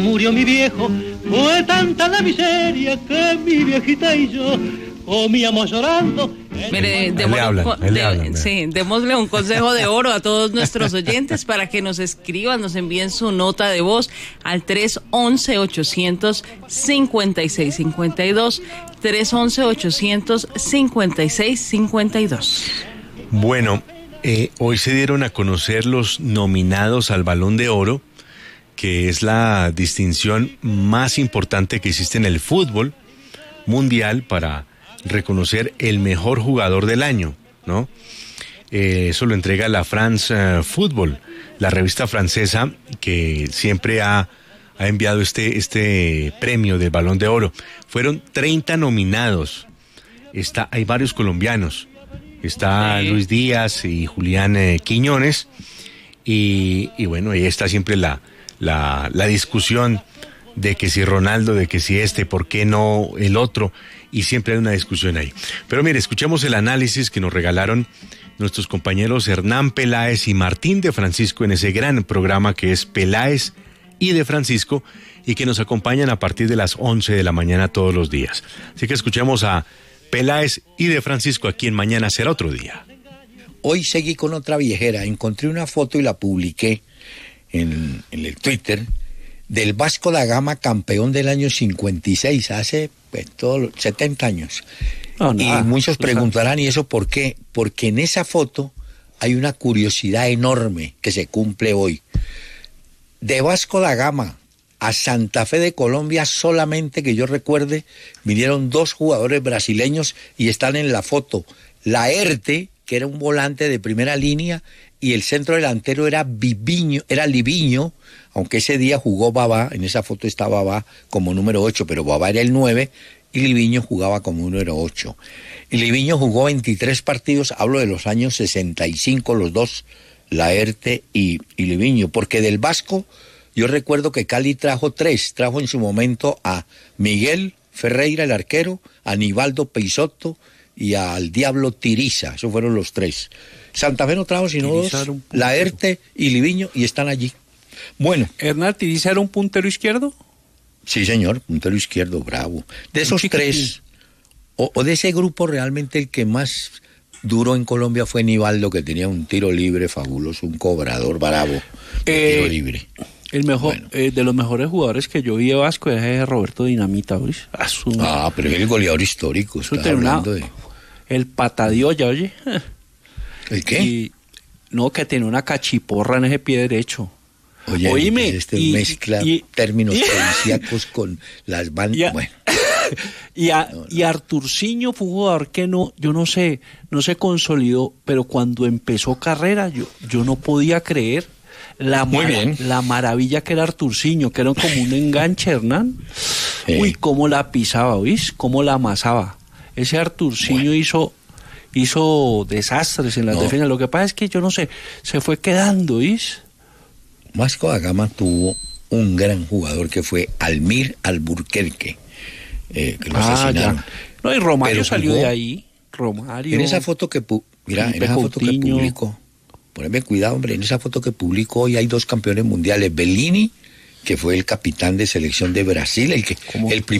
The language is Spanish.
Murió mi viejo, fue tanta la miseria que mi viejita y yo comíamos llorando. Mire, démosle un consejo de oro a todos nuestros oyentes para que nos escriban, nos envíen su nota de voz al 311-800-5652, 311-800-5652. Bueno, hoy se dieron a conocer los nominados al Balón de Oro, que es la distinción más importante que existe en el fútbol mundial para reconocer el mejor jugador del año, ¿no? Eso lo entrega la France Football, la revista francesa que siempre ha enviado este premio del Balón de Oro. Fueron 30 nominados. Hay varios colombianos. Está Luis Díaz y Julián Quiñones. Y bueno, ahí está siempre la discusión de que si Ronaldo, de que si ¿por qué no el otro? Y siempre hay una discusión ahí. Pero mire, escuchemos el análisis que nos regalaron nuestros compañeros Hernán Peláez y Martín de Francisco en ese gran programa que es Peláez y de Francisco, y que nos acompañan a partir de las 11 de la mañana todos los días. Así que escuchemos a Peláez y de Francisco aquí en Mañana Será Otro Día. Hoy seguí con otra viejera. Encontré una foto y la publiqué en el Twitter del Vasco da Gama, campeón del año 56, hace todos los 70 años. Y muchos preguntarán, ¿y eso por qué? Porque en esa foto hay una curiosidad enorme que se cumple hoy. De Vasco da Gama a Santa Fe de Colombia, solamente que yo recuerde, vinieron 2 jugadores brasileños y están en la foto. Laerte, que era un volante de primera línea, y el centro delantero era Liviño, aunque ese día jugó Babá, en esa foto está Babá como número 8, pero Babá era el 9 y Liviño jugaba como número 8. Y Liviño jugó 23 partidos, hablo de los años 65, los dos, Laerte y Liviño, porque del Vasco yo recuerdo que Cali trajo en su momento a Miguel Ferreira, el arquero, a Nivaldo Peixoto y al Diablo Tiriza, esos fueron los 3. Santa Fe no trajo sino 2, Laerte y Liviño, y están allí. Bueno. ¿Hernán Tiriza era un puntero izquierdo? Sí, señor, puntero izquierdo, bravo. De esos 3, o de ese grupo, realmente el que más duró en Colombia fue Nivaldo, que tenía un tiro libre fabuloso, un cobrador bravo, tiro libre. El mejor, de los mejores jugadores que yo vi de Vasco es Roberto Dinamita, ¿oís? Pero es el goleador histórico, está hablando de... El patadiolla, oye. ¿El qué? Que tiene una cachiporra en ese pie derecho. Oye, oíme, mezcla términos policíacos con las bandas. Bueno. Y Arturciño fue un jugador que no se consolidó, pero cuando empezó carrera yo no podía creer la maravilla que era Arturciño, que era como un enganche, Hernán. Uy, cómo la pisaba, ¿oís? Cómo la amasaba. Ese Arturciño hizo desastres en las defensas. Lo que pasa es que yo no sé, se fue quedando, ¿oís? Vasco da Gama tuvo un gran jugador que fue Almir Alburquerque, que lo asesinaron. Ya. No, y Romario salió de ahí. Romario. En esa foto que publicó, poneme cuidado, hombre, en esa foto que publicó hoy hay 2 campeones mundiales. Bellini, que fue el capitán de selección de Brasil, el